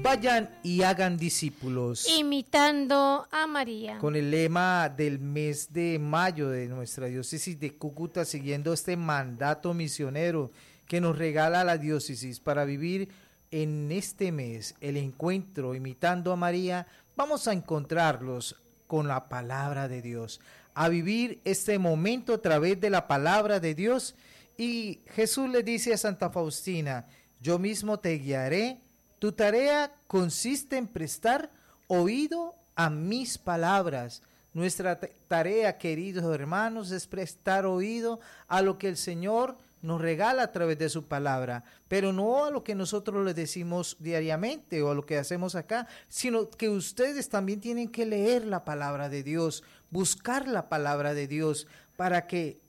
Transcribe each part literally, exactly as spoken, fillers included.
Vayan y hagan discípulos. Imitando a María. Con el lema del mes de mayo de nuestra diócesis de Cúcuta, siguiendo este mandato misionero que nos regala la diócesis para vivir en este mes el encuentro imitando a María, vamos a encontrarlos con la palabra de Dios, a vivir este momento a través de la palabra de Dios. Y Jesús le dice a Santa Faustina: yo mismo te guiaré. Tu tarea consiste en prestar oído a mis palabras. Nuestra tarea, queridos hermanos, es prestar oído a lo que el Señor nos regala a través de su palabra, pero no a lo que nosotros le decimos diariamente o a lo que hacemos acá, sino que ustedes también tienen que leer la palabra de Dios, buscar la palabra de Dios para que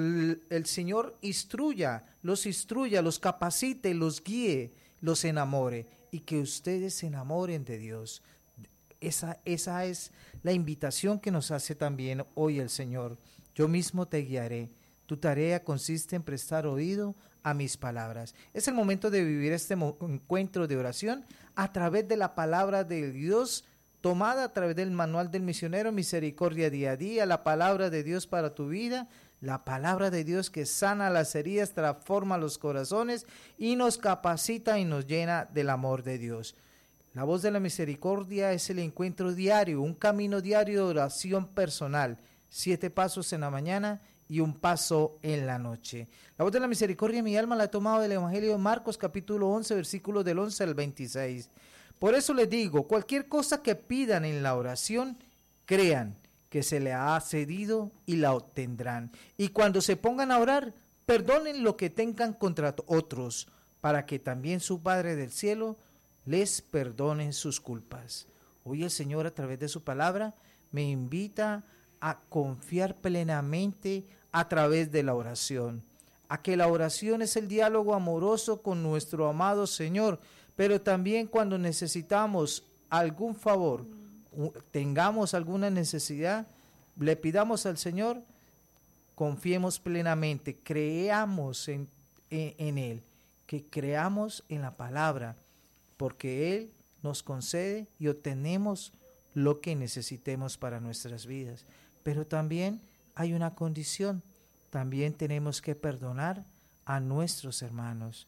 el Señor instruya, los instruya, los capacite, los guíe, los enamore y que ustedes se enamoren de Dios. Esa, esa es la invitación que nos hace también hoy el Señor. Yo mismo te guiaré. Tu tarea consiste en prestar oído a mis palabras. Es el momento de vivir este encuentro de oración a través de la palabra de Dios, tomada a través del manual del misionero Misericordia Día a Día, la palabra de Dios para tu vida, la palabra de Dios que sana las heridas, transforma los corazones y nos capacita y nos llena del amor de Dios. La voz de la misericordia es el encuentro diario, un camino diario de oración personal, siete pasos en la mañana y un paso en la noche. La voz de la misericordia en mi alma la he tomado del Evangelio de Marcos capítulo once, versículos del once al veintiséis. Por eso les digo, cualquier cosa que pidan en la oración, crean que se le ha cedido y la obtendrán. Y cuando se pongan a orar, perdonen lo que tengan contra otros, para que también su Padre del cielo les perdone sus culpas. Hoy el Señor, a través de su palabra, me invita a confiar plenamente a través de la oración, a que la oración es el diálogo amoroso con nuestro amado Señor, pero también cuando necesitamos algún favor, tengamos alguna necesidad, le pidamos al Señor, confiemos plenamente, creamos en, en, en Él, que creamos en la palabra, porque Él nos concede y obtenemos lo que necesitemos para nuestras vidas. Pero también hay una condición, también tenemos que perdonar a nuestros hermanos,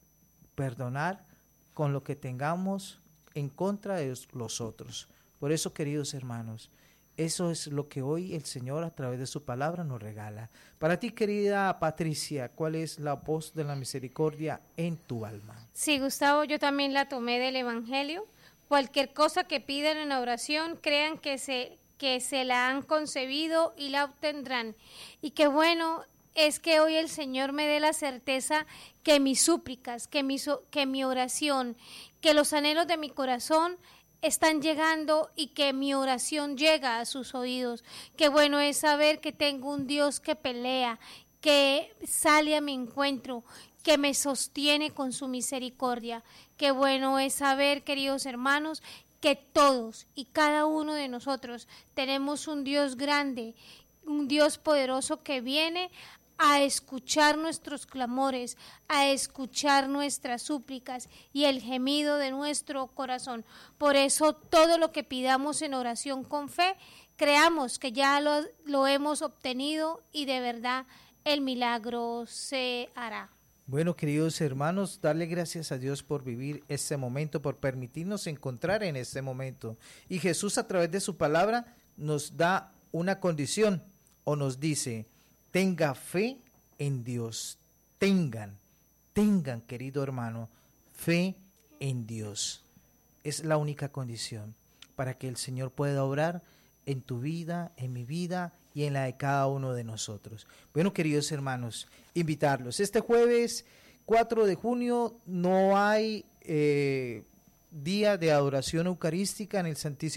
perdonar con lo que tengamos en contra de los otros. Por eso, queridos hermanos, eso es lo que hoy el Señor a través de su palabra nos regala. Para ti, querida Patricia, ¿cuál es la voz de la misericordia en tu alma? Sí, Gustavo, yo también la tomé del Evangelio. Cualquier cosa que pidan en la oración, crean que se, que se la han concebido y la obtendrán. Y qué bueno es que hoy el Señor me dé la certeza que mis súplicas, que mi, que mi oración, que los anhelos de mi corazón están llegando y que mi oración llega a sus oídos. Qué bueno es saber que tengo un Dios que pelea, que sale a mi encuentro, que me sostiene con su misericordia. Qué bueno es saber, queridos hermanos, que todos y cada uno de nosotros tenemos un Dios grande, un Dios poderoso que viene a escuchar nuestros clamores, a escuchar nuestras súplicas y el gemido de nuestro corazón. Por eso todo lo que pidamos en oración con fe, creamos que ya lo, lo hemos obtenido y de verdad el milagro se hará. Bueno, queridos hermanos, darle gracias a Dios por vivir este momento, por permitirnos encontrar en este momento. Y Jesús, a través de su palabra, nos da una condición o nos dice: tenga fe en Dios, tengan, tengan, querido hermano, fe en Dios. Es la única condición para que el Señor pueda obrar en tu vida, en mi vida y en la de cada uno de nosotros. Bueno, queridos hermanos, invitarlos. Este jueves cuatro de junio no hay eh, día de adoración eucarística en el Santísimo